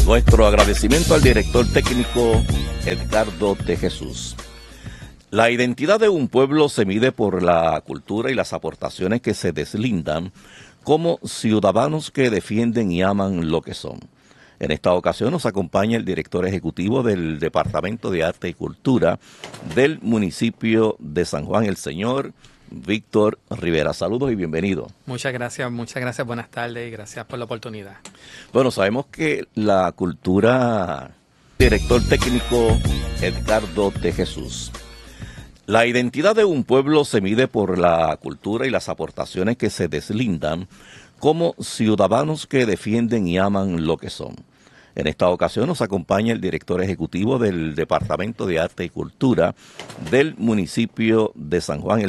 Nuestro agradecimiento al director técnico Edgardo de Jesús. La identidad de un pueblo se mide por la cultura y las aportaciones que se deslindan como ciudadanos que defienden y aman lo que son. En esta ocasión nos acompaña el director ejecutivo del Departamento de Arte y Cultura del municipio de San Juan, el señor Víctor Rivera. Saludos y bienvenido. Muchas gracias, buenas tardes y gracias por la oportunidad. Bueno, sabemos que la cultura, director técnico Edgardo de Jesús. La identidad de un pueblo se mide por la cultura y las aportaciones que se deslindan como ciudadanos que defienden y aman lo que son. En esta ocasión nos acompaña el director ejecutivo del Departamento de Arte y Cultura del municipio de San Juan,